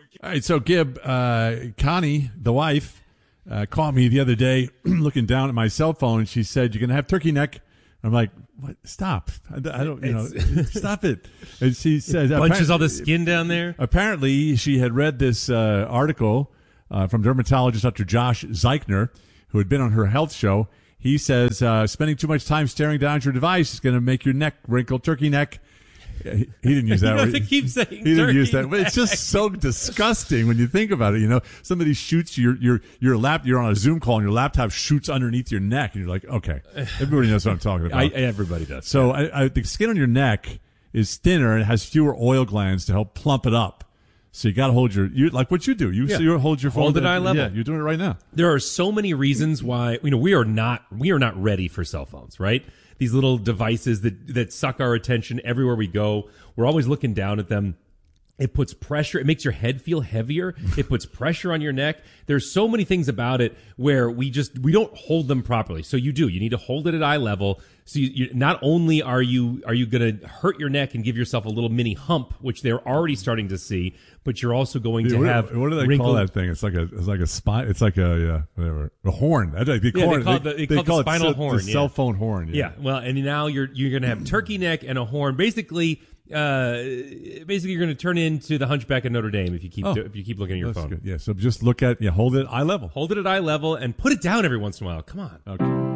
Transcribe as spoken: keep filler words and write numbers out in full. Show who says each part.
Speaker 1: All right, so Gib, uh, Connie, the wife, uh, called me the other day looking down at my cell phone, and she said, "You're going to have turkey neck." I'm like, "What? Stop. I, I don't, you know, stop it." And she says,
Speaker 2: bunches all the skin down there.
Speaker 1: Apparently, she had read this uh, article uh, from dermatologist Doctor Josh Zeichner, who had been on her health show. He says, uh, spending too much time staring down at your device is going to make your neck wrinkle, turkey neck. He didn't use that.
Speaker 2: You have
Speaker 1: word.
Speaker 2: to keep saying
Speaker 1: he didn't use that. But
Speaker 2: neck.
Speaker 1: it's just so disgusting when you think about it. You know, somebody shoots your your your lap. You're on a Zoom call and your laptop shoots underneath your neck, and you're like, okay, everybody knows what I'm talking about.
Speaker 2: I, everybody does.
Speaker 1: So I, I, the skin on your neck is thinner and it has fewer oil glands to help plump it up. So you got to hold your you like what you do. You,
Speaker 2: Yeah.
Speaker 1: so you hold your phone
Speaker 2: Hold it
Speaker 1: to-
Speaker 2: eye level.
Speaker 1: Yeah, you're doing it right now.
Speaker 2: There are so many reasons why, you know, we are not we are not ready for cell phones, right? These little devices that that suck our attention everywhere we go. We're always looking down at them. It puts pressure. It makes your head feel heavier. It puts pressure on your neck. There's so many things about it where we just we don't hold them properly. So you do. You need to hold it at eye level. So you, you not only are you are you going to hurt your neck and give yourself a little mini hump, which they're already starting to see, but you're also going
Speaker 1: Dude,
Speaker 2: to
Speaker 1: what,
Speaker 2: have
Speaker 1: what do they
Speaker 2: wrinkled,
Speaker 1: call that thing? It's like a it's like a spine. It's like a yeah, whatever a horn. I think they
Speaker 2: Yeah,
Speaker 1: call
Speaker 2: they
Speaker 1: it
Speaker 2: call it the- they call it the
Speaker 1: call
Speaker 2: spinal
Speaker 1: it
Speaker 2: horn,
Speaker 1: the
Speaker 2: yeah.
Speaker 1: cell phone horn.
Speaker 2: Yeah, well, and now you're you're going to have turkey neck and a horn. Basically, uh, basically you're going to turn into the Hunchback of Notre Dame if you keep
Speaker 1: Oh,
Speaker 2: if you keep looking at your
Speaker 1: That's
Speaker 2: phone.
Speaker 1: good. Yeah, so just look at yeah, hold it eye level.
Speaker 2: Hold it at eye level and put it down every once in a while. Come on.
Speaker 1: Okay.